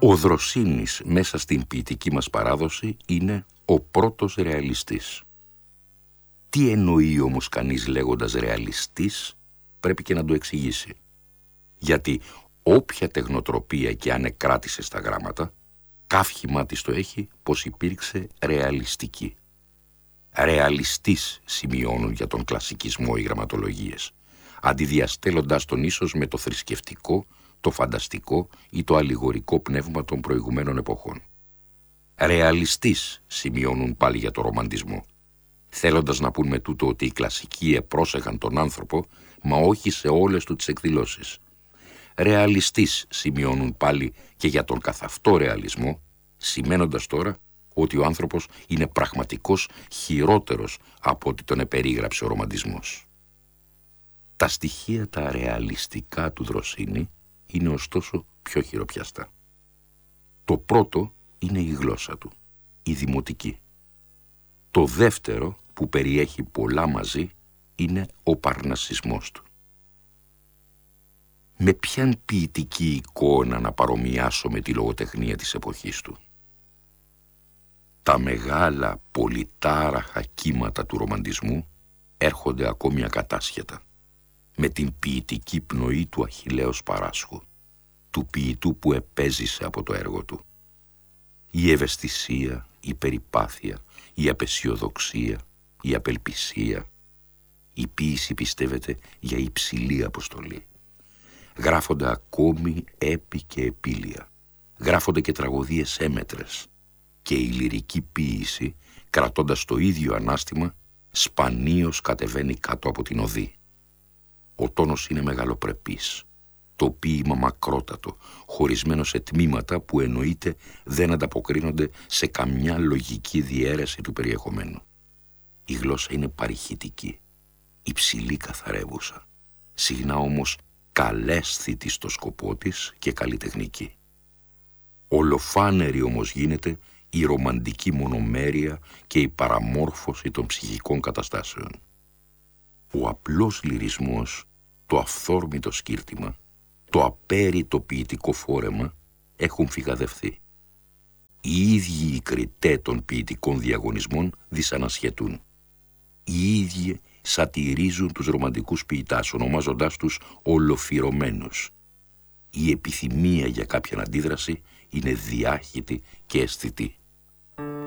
Ο Δροσίνης μέσα στην ποιητική μας παράδοση είναι ο πρώτος ρεαλιστής. Τι εννοεί όμως κανείς λέγοντας ρεαλιστής, πρέπει και να το εξηγήσει. Γιατί όποια τεχνοτροπία και αν εκράτησε στα γράμματα, καύχημά της το έχει πως υπήρξε ρεαλιστική. Ρεαλιστής σημειώνουν για τον κλασικισμό οι γραμματολογίες, αντιδιαστέλλοντας τον ίσως με το θρησκευτικό, το φανταστικό ή το αλληγορικό πνεύμα των προηγουμένων εποχών. Ρεαλιστής σημειώνουν πάλι για το ρομαντισμό, θέλοντας να πούν με τούτο ότι οι κλασικοί επρόσεχαν τον άνθρωπο, μα όχι σε όλες του τις εκδηλώσεις. Ρεαλιστής σημειώνουν πάλι και για τον καθ' αυτό ρεαλισμό, σημαίνοντας τώρα ότι ο άνθρωπος είναι πραγματικός χειρότερος από ό,τι τον επερίγραψε ο ρομαντισμός. Τα στοιχεία τα ρεαλιστικά του Δροσίνη είναι ωστόσο πιο χειροπιαστά. Το πρώτο είναι η γλώσσα του, η δημοτική. Το δεύτερο, που περιέχει πολλά μαζί, είναι ο παρνασισμός του. Με ποιαν ποιητική εικόνα να παρομοιάσω με τη λογοτεχνία της εποχής του? Τα μεγάλα πολυτάραχα κύματα του ρομαντισμού έρχονται ακόμη ακατάσχετα, με την ποιητική πνοή του Αχιλλέως Παράσχου, του ποιητού που επέζησε από το έργο του. Η ευαισθησία, η περιπάθεια, η απεσιοδοξία, η απελπισία, η ποίηση πιστεύεται για υψηλή αποστολή. Γράφονται ακόμη έπι και επίλια, γράφονται και τραγωδίες έμετρες και η λυρική ποίηση, κρατώντας το ίδιο ανάστημα, σπανίως κατεβαίνει κάτω από την οδή. Ο τόνος είναι μεγαλοπρεπής, το ποίημα μακρότατο, χωρισμένο σε τμήματα που εννοείται δεν ανταποκρίνονται σε καμιά λογική διαίρεση του περιεχομένου. Η γλώσσα είναι παρηχητική, υψηλή καθαρεύουσα, συχνά όμως καλέσθητη στο σκοπό της και καλλιτεχνική. Ολοφάνερη όμως γίνεται η ρομαντική μονομέρεια και η παραμόρφωση των ψυχικών καταστάσεων. Ο απλός λυρισμός, το αυθόρμητο σκύρτημα, το απέριτο ποιητικό φόρεμα έχουν φυγαδευθεί. Οι ίδιοι οι κριτέ των ποιητικών διαγωνισμών δυσανασχετούν. Οι ίδιοι σατυρίζουν τους ρομαντικούς ποιητάς, ονομάζοντάς τους ολοφυρωμένους. Η επιθυμία για κάποια αντίδραση είναι διάχυτη και αισθητή.